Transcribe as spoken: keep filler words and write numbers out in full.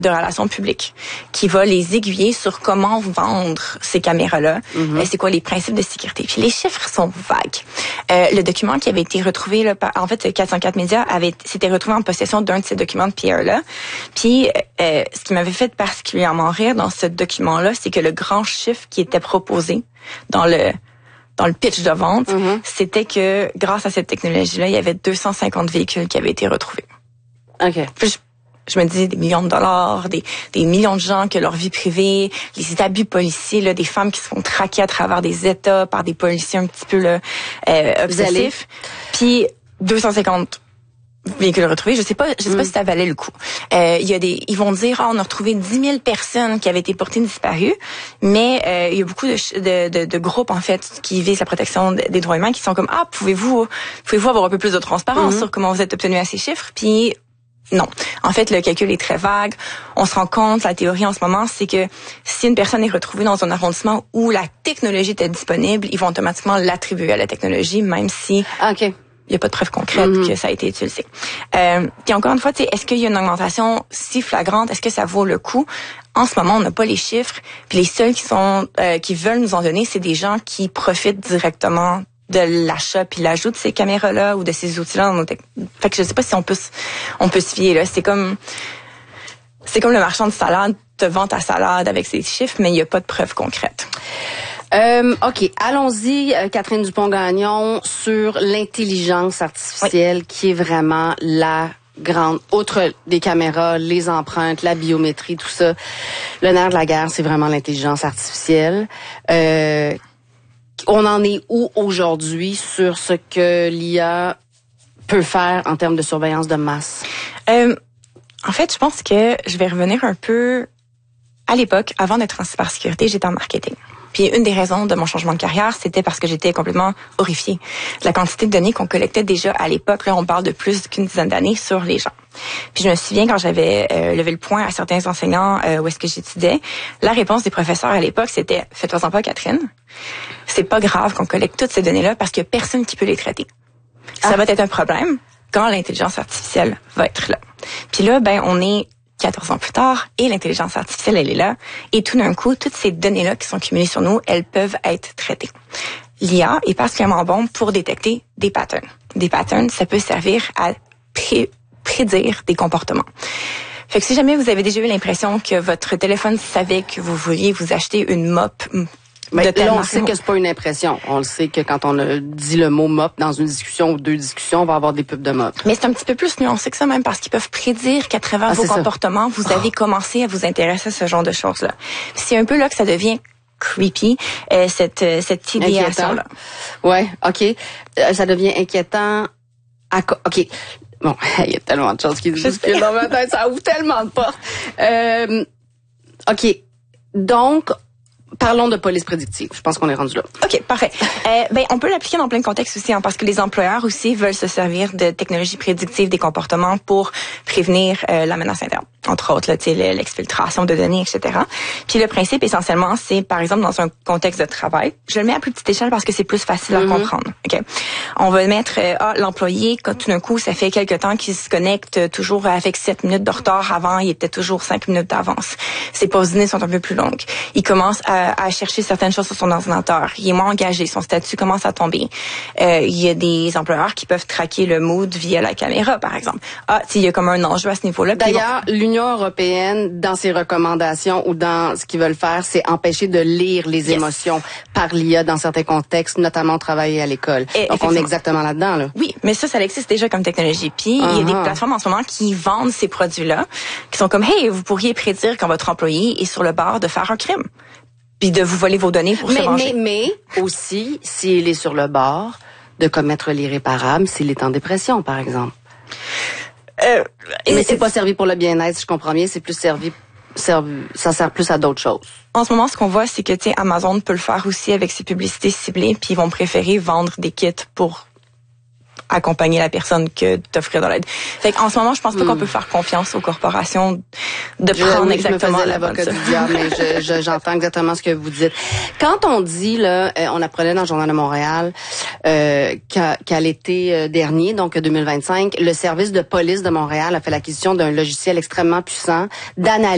de relations publiques qui va les aiguiller sur comment vendre ces caméras-là, mm-hmm. euh, c'est quoi les principes de sécurité. Puis les chiffres sont vagues. Euh, le document qui avait été retrouvé, là, par, en fait, quatre cent quatre Médias avait s'était retrouvé en possession d'un de ces documents de P R-là. Puis euh, ce qui m'avait fait particulièrement rire dans ce document-là, c'est que le grand chiffre qui était proposé dans le dans le pitch de vente, mm-hmm. c'était que grâce à cette technologie-là, il y avait deux cent cinquante véhicules qui avaient été retrouvés. OK. Puis je, je me dis des millions de dollars, des, des millions de gens que leur vie privée, les abus policiers, là, des femmes qui se font traquer à travers des États par des policiers un petit peu là, euh, obsessifs. Puis deux cent cinquante véhicules retrouvés, je sais pas, je sais mm. pas si ça valait le coup. Euh, il y a des, ils vont dire, ah, on a retrouvé dix mille personnes qui avaient été portées disparues, mais euh, il y a beaucoup de, de, de, de groupes en fait qui visent la protection des droits humains qui sont comme, ah, pouvez-vous, pouvez-vous avoir un peu plus de transparence mm-hmm. sur comment vous êtes obtenu à ces chiffres, puis non. En fait, le calcul est très vague. On se rend compte, la théorie en ce moment, c'est que si une personne est retrouvée dans un arrondissement où la technologie était disponible, ils vont automatiquement l'attribuer à la technologie, même si OK. il n'y a pas de preuve concrète mm-hmm. que ça a été utilisé. Euh, puis encore une fois, tu sais, est-ce qu'il y a une augmentation si flagrante? Est-ce que ça vaut le coup? En ce moment, on n'a pas les chiffres. Puis les seuls qui sont euh, qui veulent nous en donner, c'est des gens qui profitent directement de l'achat puis l'ajout de ces caméras-là ou de ces outils-là dans nos tec- Fait que je sais pas si on peut on peut se fier là. C'est comme c'est comme le marchand de salade te vend ta salade avec ses chiffres, mais il y a pas de preuves concrètes. Euh, OK, allons-y, Catherine Dupont-Gagnon, sur l'intelligence artificielle oui. qui est vraiment la grande, outre des caméras, les empreintes, la biométrie, tout ça. Le nerf de la guerre, c'est vraiment l'intelligence artificielle. Euh, on en est où aujourd'hui sur ce que l'I A peut faire en termes de surveillance de masse? Euh, en fait, je pense que je vais revenir un peu à l'époque, avant d'être en cybersécurité, j'étais en marketing. Puis une des raisons de mon changement de carrière, c'était parce que j'étais complètement horrifiée. La quantité de données qu'on collectait déjà à l'époque, là, on parle de plus qu'une dizaine d'années sur les gens. Puis je me souviens quand j'avais euh, levé le point à certains enseignants euh, où est-ce que j'étudiais, la réponse des professeurs à l'époque, c'était « Faites-toi-en pas, Catherine. C'est pas grave qu'on collecte toutes ces données-là parce qu'il y a personne qui peut les traiter. Ça ah. va être un problème quand l'intelligence artificielle va être là. » Puis là, ben, on est quatorze ans plus tard, et l'intelligence artificielle, elle est là. Et tout d'un coup, toutes ces données-là qui sont cumulées sur nous, elles peuvent être traitées. L'I A est particulièrement bon pour détecter des patterns. Des patterns, ça peut servir à pré- prédire des comportements. Fait que si jamais vous avez déjà eu l'impression que votre téléphone savait que vous vouliez vous acheter une mop Mais là, on sait que c'est pas une impression. On le sait que quand on a dit le mot mop dans une discussion ou deux discussions, on va avoir des pubs de mop. Mais c'est un petit peu plus nuancé que ça même parce qu'ils peuvent prédire qu'à travers ah, vos comportements, ça. vous oh. avez commencé à vous intéresser à ce genre de choses-là. C'est un peu là que ça devient creepy, euh, cette, euh, cette idéation-là. Ouais, OK. Euh, ça devient inquiétant. À co- OK. Bon, il y a tellement de choses qui se disent dans ma tête. Ça ouvre tellement de portes. Euh, OK. Donc, parlons de police prédictive. Je pense qu'on est rendu là. OK, parfait. Euh, ben, on peut l'appliquer dans plein de contextes aussi, hein, parce que les employeurs aussi veulent se servir de technologies prédictives des comportements pour prévenir euh, la menace interne. Entre autres, là, tu sais, l'exfiltration de données, et cetera. Puis le principe, essentiellement, c'est, par exemple, dans un contexte de travail, je le mets à plus petite échelle parce que c'est plus facile à mm-hmm. comprendre. OK. On va mettre, euh, ah, l'employé, quand tout d'un coup, ça fait quelque temps qu'il se connecte toujours avec sept minutes de retard. Avant, il était toujours cinq minutes d'avance. Ses pauses dîner sont un peu plus longues. Il commence à, à chercher certaines choses sur son ordinateur. Il est moins engagé. Son statut commence à tomber. Euh, il y a des employeurs qui peuvent traquer le mood via la caméra, par exemple. Ah, tu sais, il y a comme un enjeu à ce niveau-là. D'ailleurs, vont... l'Union européenne, dans ses recommandations ou dans ce qu'ils veulent faire, c'est empêcher de lire les yes. émotions par l'I A dans certains contextes, notamment au travail et à l'école. Et, Donc, on est exactement là-dedans, là. Oui, mais ça, ça existe déjà comme technologie. Puis, uh-huh. il y a des plateformes en ce moment qui vendent ces produits-là, qui sont comme, hey, vous pourriez prédire quand votre employé est sur le bord de faire un crime, puis de vous voler vos données pour mais, se venger. Mais, mais aussi, s'il est sur le bord de commettre l'irréparable, s'il est en dépression, par exemple. Euh, mais c'est pas servi pour le bien-être, si je comprends bien, c'est plus servi, servi ça sert plus à d'autres choses. En ce moment, ce qu'on voit, c'est que, tu sais, Amazon peut le faire aussi avec ses publicités ciblées, puis ils vont préférer vendre des kits pour accompagner la personne que d'offrir de l'aide. Fait qu'en ce moment, je pense pas hmm. qu'on peut faire confiance aux corporations de je, prendre oui, exactement je me faisais l'avocat du diable, mais je, je, j'entends exactement ce que vous dites. Quand on dit, là, on apprenait dans le Journal de Montréal euh, qu'à, qu'à l'été dernier, donc deux mille vingt-cinq, le service de police de Montréal a fait l'acquisition d'un logiciel extrêmement puissant d'analyse